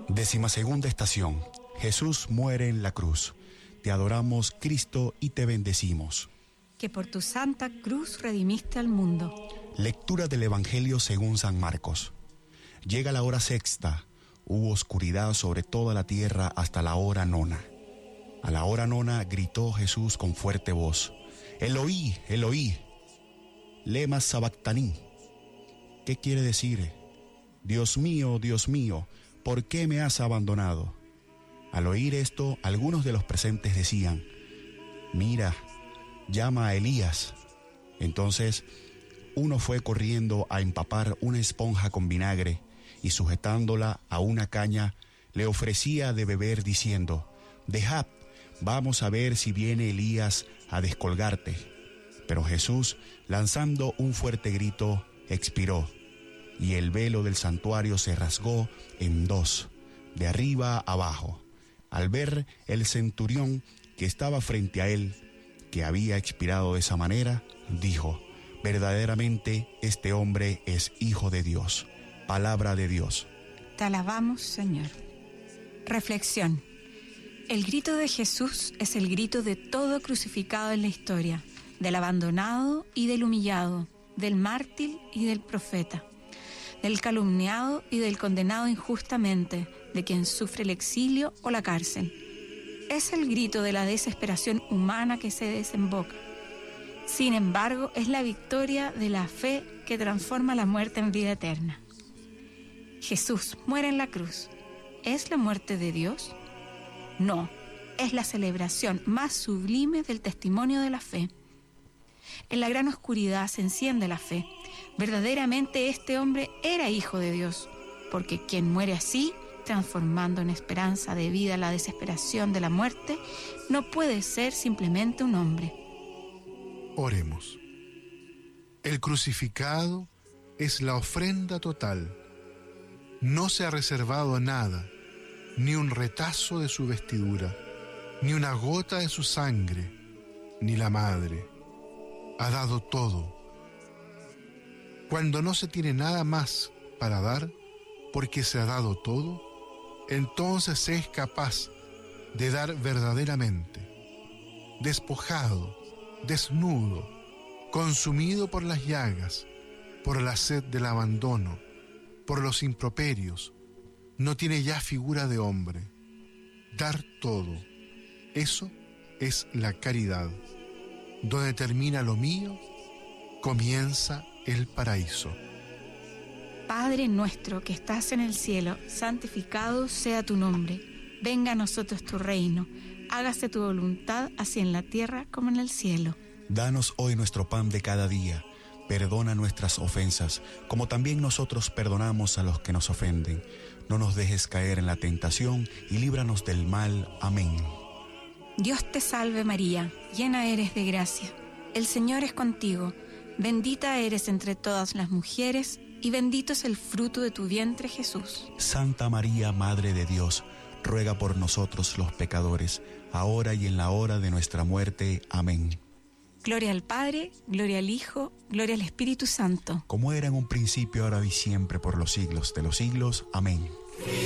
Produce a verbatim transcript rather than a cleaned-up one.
Décimasegunda estación. Jesús muere en la cruz. Te adoramos, Cristo, y te bendecimos. Que por tu santa cruz redimiste al mundo. Lectura del Evangelio según San Marcos. Llega la hora sexta. Hubo oscuridad sobre toda la tierra hasta la hora nona. A la hora nona gritó Jesús con fuerte voz: Eloí, Eloí, lema sabactaní. ¿Qué quiere decir? Dios mío, Dios mío, ¿por qué me has abandonado? Al oír esto, algunos de los presentes decían: mira, llama a Elías. Entonces uno fue corriendo a empapar una esponja con vinagre y sujetándola a una caña le ofrecía de beber diciendo: dejad, vamos a ver si viene Elías a descolgarte. Pero Jesús, lanzando un fuerte grito, expiró, y el velo del santuario se rasgó en dos, de arriba a abajo. Al ver el centurión que estaba frente a él, que había expirado de esa manera, dijo: verdaderamente este hombre es Hijo de Dios. Palabra de Dios. Te alabamos, Señor. Reflexión. El grito de Jesús es el grito de todo crucificado en la historia, del abandonado y del humillado, del mártir y del profeta, del calumniado y del condenado injustamente, de quien sufre el exilio o la cárcel. Es el grito de la desesperación humana que se desemboca. Sin embargo, es la victoria de la fe que transforma la muerte en vida eterna. Jesús muere en la cruz. ¿Es la muerte de Dios? No, es la celebración más sublime del testimonio de la fe. En la gran oscuridad se enciende la fe. Verdaderamente este hombre era Hijo de Dios, porque quien muere así, transformando en esperanza de vida la desesperación de la muerte, no puede ser simplemente un hombre. Oremos. El crucificado es la ofrenda total. No se ha reservado nada, ni un retazo de su vestidura, ni una gota de su sangre, ni la madre. Ha dado todo. Cuando no se tiene nada más para dar, porque se ha dado todo, entonces se es capaz de dar verdaderamente. Despojado, desnudo, consumido por las llagas, por la sed del abandono, por los improperios, no tiene ya figura de hombre. Dar todo, eso es la caridad. Donde termina lo mío, comienza el paraíso. Padre nuestro que estás en el cielo, santificado sea tu nombre. Venga a nosotros tu reino. Hágase tu voluntad, así en la tierra como en el cielo. Danos hoy nuestro pan de cada día. Perdona nuestras ofensas, como también nosotros perdonamos a los que nos ofenden. No nos dejes caer en la tentación y líbranos del mal. Amén. Dios te salve María, llena eres de gracia. El Señor es contigo. Bendita eres entre todas las mujeres, y bendito es el fruto de tu vientre, Jesús. Santa María, Madre de Dios, ruega por nosotros los pecadores, ahora y en la hora de nuestra muerte. Amén. Gloria al Padre, gloria al Hijo, gloria al Espíritu Santo. Como era en un principio, ahora y siempre, por los siglos de los siglos. Amén.